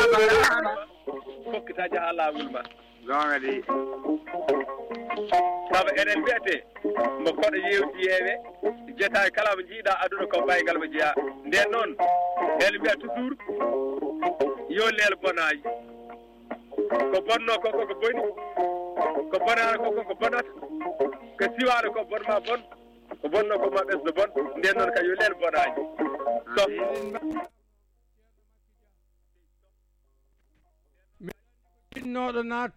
fokkitaji ha lawol ma gonga di sabu enen mbiyete mo koɗo yewti yeewe jetta kala mo jiiɗa aduna ko baygal mo jeeya nden noon ene mbiya toujours yo leel bonaji ko bonno ko koko boni ko bonano ko koko bonata ko siwano ko bonma bon ko bonno ko ma ɓesdo bon nden noon ka yo leel bonaji so innoɗo naat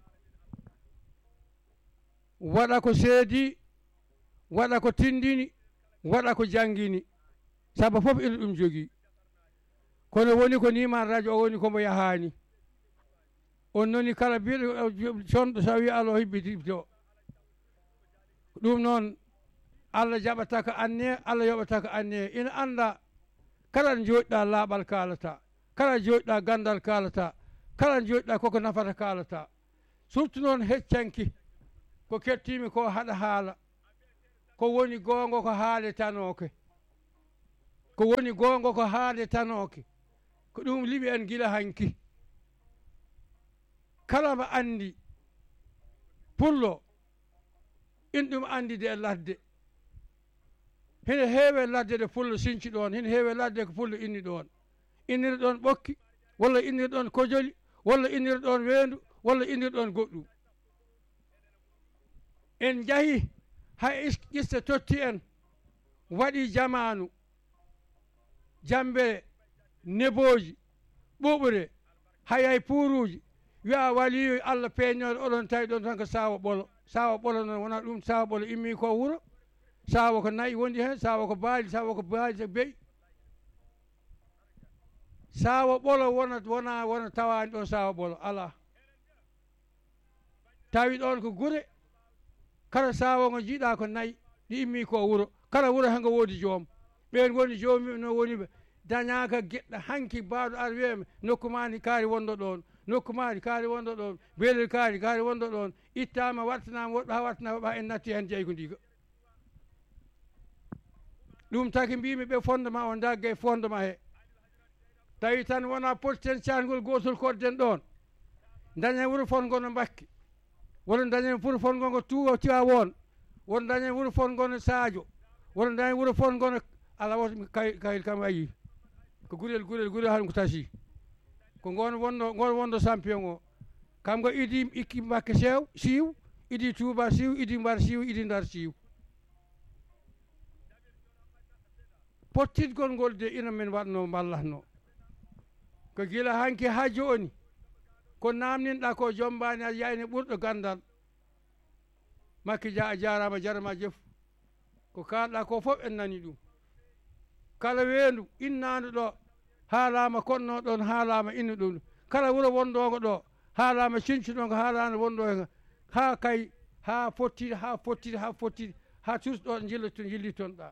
waɗa ko seedi waɗa ko tindini waɗa ko jangini saabu fof ina ɗum jogii kono woni ko niman radio o woni komo yahani on noni kala biɗo conɗo so wi Allah hibbito ɗum noon Allah jaɓata ko anne Allah yoɓata ko anne ina anda kala ɗo joɗɗa laaɓal kalata kala joɗɗa gandal kalata kala joɗɗa koko nafata kalata surtout noon heccanki ko kettimi ko haɗa haala ko woni gonga ko haale tanoke ko woni gonga ko haale tanoke ko ɗum liɓi en gila hanki kala mo andi pullo in ɗum andide e ladde hene heewe ladde ɗe pullo sinci ɗon hene heewe ladde ko pullo inni ɗon innir ɗon ɓokki walla innir ɗon kojoli walla innir ɗon weendu walla innir ɗon goɗɗum en jahi hay ƴiste totti en waɗi jamanu jambe neboji ɓuɓre hayay puuruji wiya waliyo Allah peeñode oɗon tawi ɗon tan ko sawa ɓolo noon wona ɗum sawa ɓolo immi ko wuuro sawa ko nayi wondi hen sawa ko baali so beyi sawa ɓolo wona tawani ɗon sawa ɓolo ala tawi ɗon ko gure kala sawa ngo jiiɗa ko nayi ɗi immi ko wuuro kala wuuro hango woodi joom ɓen woni joomi no woniɓe dañaka geɗɗa hanki mbaɗo ar wiyama nokkumani kaari wonɗo ɗon nokkumani kaari wonɗo ɗon beelel kaari wonɗo ɗon ittama wattanama woɗɗo ha wattana woɓa en natti hen jeyko ndiga ɗum taki mbimi ɓe fondement o dagge fondement he tawi tan wona potiten cangol gotol kodden ɗon dañen wuuro fongono Mbakke wona dañen wuuro fongono Tivaouane wona dañen wuuro fongono Sadio wona dañen wuuro fongono ala woto kayil kam ayi ko gurel han ko tasi ko ngon wonɗo champion o kam ko idi ikki Mbakke siiw idi Touba siiw idi Mbar siiw idi Ndar siiw pottitgol ngol de ina men waɗno ballatno ko gila hanki ha joni ko namninɗa ko jombani a yayne ɓurɗo gandal Macky Dia a jarama jarama jef ko kalɗa ko fof en nani ɗum kala weendu innadu ɗo haalama konno ɗon haalama innu ɗum kala wuuro wondogo ɗo haalama cincuɗon ko haalano wonɗo hen ha kay ha fottide ha tusɗo jillitonɗa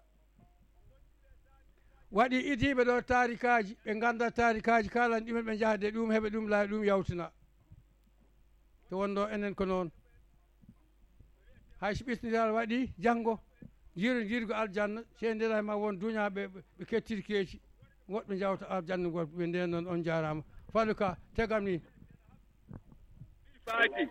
waɗi idiɓe ɗo tarikaji ɓe ganda tarikaji kalani ɗumen ɓe jahade ɗum heɓe ɗum laawi ɗum yawtina to wonɗo enen ko noon hay so ɓisnidal waɗi janggo jirgo aljanna sendira ma won duñaɓe ɓe kettiri keeci woɗɓe jawta aljanna goto ɓe nden noon on jarama Fallou Ka tegam ni faati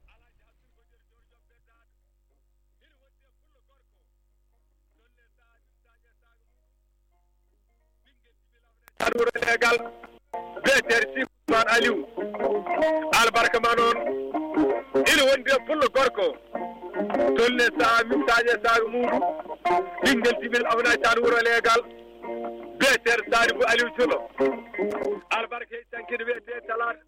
wuro legal beetere Sikman Aliou albarka ma noon ina wondi e pullo gorko tolle saha mimtaji e saago muɗum ɓinguel tibil awnaji tan wuro legal beetere Sadibou Aliou Thilo albarka e cankide wiyete talata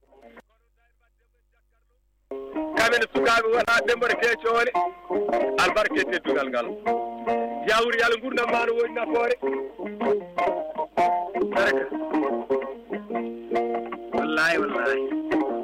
kamen sukaɓe waɗa dembore keccone albarka e teddugal ngal yawuri yalla gurdam ma no woni nafoore wallahi